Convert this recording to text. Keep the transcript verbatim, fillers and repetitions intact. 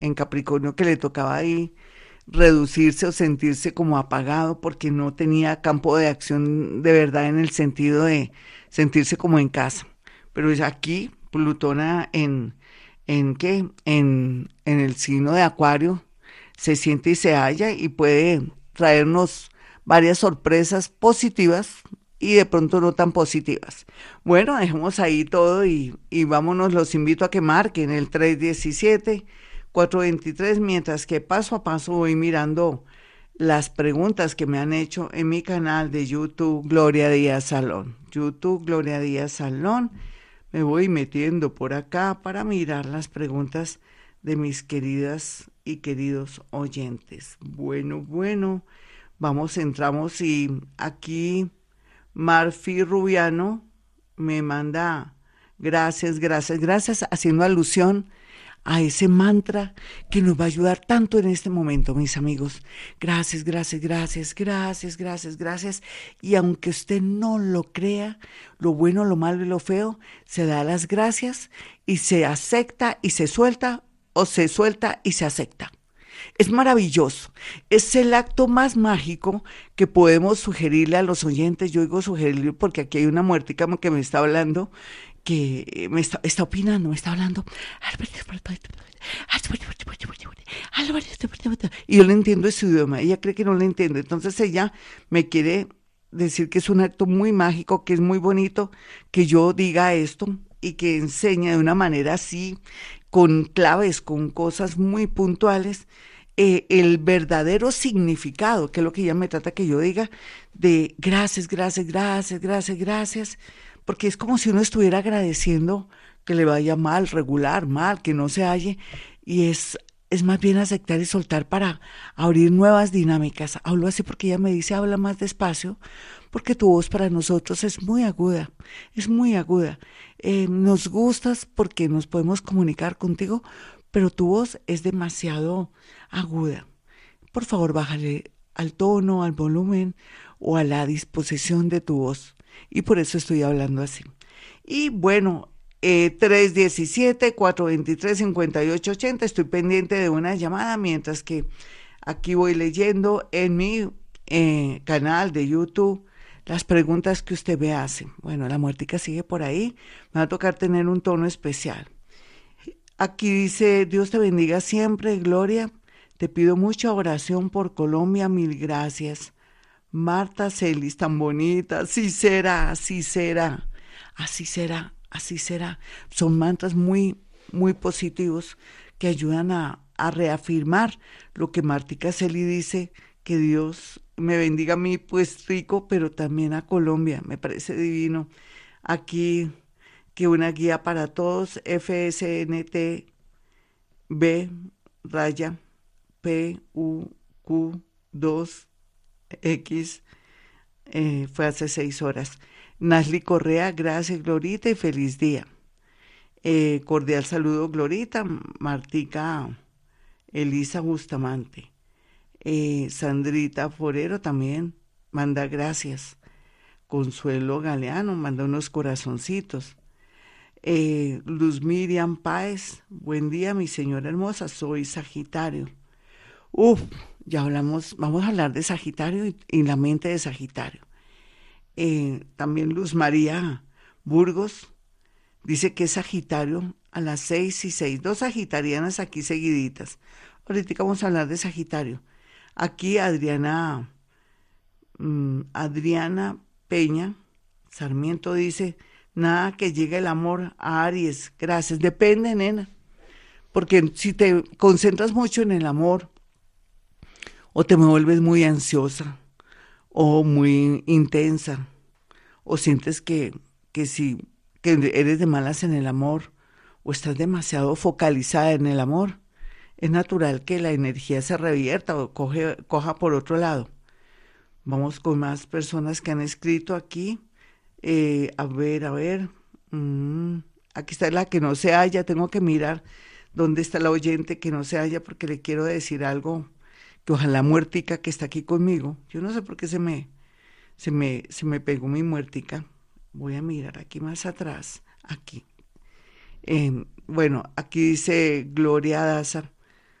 en Capricornio que le tocaba ahí reducirse o sentirse como apagado porque no tenía campo de acción de verdad en el sentido de sentirse como en casa. Pero es aquí, Plutona en, ¿en qué? En, en el signo de Acuario, se siente y se halla y puede traernos varias sorpresas positivas y de pronto no tan positivas. Bueno, dejemos ahí todo y, y vámonos, los invito a que marquen el tres diecisiete cuatrocientos veintitrés, mientras que paso a paso voy mirando las preguntas que me han hecho en mi canal de YouTube Gloria Díaz Salón. YouTube Gloria Díaz Salón. Me voy metiendo por acá para mirar las preguntas de mis queridas y queridos oyentes. Bueno, bueno, vamos, entramos y aquí Marfi Rubiano me manda gracias, gracias, gracias, haciendo alusión a ese mantra que nos va a ayudar tanto en este momento, mis amigos. Gracias, gracias, gracias, gracias, gracias, gracias. Y aunque usted no lo crea, lo bueno, lo malo y lo feo, se da las gracias y se acepta y se suelta o se suelta y se acepta. Es maravilloso. Es el acto más mágico que podemos sugerirle a los oyentes. Yo digo sugerirle porque aquí hay una muertica que me está hablando, que me está, está opinando, me está hablando. Y yo le entiendo ese idioma. Ella cree que no le entiendo. Entonces ella me quiere decir que es un acto muy mágico, que es muy bonito que yo diga esto y que enseñe de una manera así, con claves, con cosas muy puntuales, eh, el verdadero significado, que es lo que ella me trata que yo diga, de gracias, gracias, gracias, gracias, gracias, porque es como si uno estuviera agradeciendo que le vaya mal, regular, mal, que no se halle, y es, es más bien aceptar y soltar para abrir nuevas dinámicas. Hablo así porque ella me dice, habla más despacio, porque tu voz para nosotros es muy aguda, es muy aguda. Eh, nos gustas porque nos podemos comunicar contigo, pero tu voz es demasiado aguda. Por favor, bájale al tono, al volumen o a la disposición de tu voz. Y por eso estoy hablando así. Y bueno, eh, tres diecisiete, cuatrocientos veintitrés, cincuenta y ocho ochenta, estoy pendiente de una llamada mientras que aquí voy leyendo en mi eh, canal de YouTube las preguntas que usted me hace. Bueno, la muertica sigue por ahí, me va a tocar tener un tono especial. Aquí dice, Dios te bendiga siempre, Gloria. Te pido mucha oración por Colombia, mil gracias. Marta Celis, tan bonita, así será, así será, así será, así será. Son mantras muy, muy positivos que ayudan a, a reafirmar lo que Martica Celi dice, que Dios me bendiga a mí, pues rico, pero también a Colombia, me parece divino. Aquí, que una guía para todos, F S N T B raya P U Q dos X, eh, fue hace seis horas. Nasli Correa, gracias Glorita y feliz día. Eh, cordial saludo Glorita, Martica Elisa Bustamante. Eh, Sandrita Forero también manda gracias. Consuelo Galeano manda unos corazoncitos. Eh, Luz Miriam Páez, buen día mi señora hermosa, soy Sagitario. Uf, ya hablamos, vamos a hablar de Sagitario y, y la mente de Sagitario. Eh, también Luz María Burgos dice que es Sagitario a las seis y seis, dos sagitarianas aquí seguiditas. Ahorita vamos a hablar de Sagitario. Aquí Adriana, mm, Adriana Peña Sarmiento dice, nada que llegue el amor a Aries, gracias. Depende, nena, porque si te concentras mucho en el amor o te vuelves muy ansiosa o muy intensa o sientes que, que si que eres de malas en el amor o estás demasiado focalizada en el amor, es natural que la energía se revierta o coge, coja por otro lado. Vamos con más personas que han escrito aquí. Eh, a ver, a ver. Mm, aquí está la que no se halla. Tengo que mirar dónde está la oyente que no se halla porque le quiero decir algo que ojalá muertica que está aquí conmigo. Yo no sé por qué se me, se me, se me pegó mi muertica. Voy a mirar aquí más atrás. Aquí. Eh, bueno, aquí dice Gloria Daza.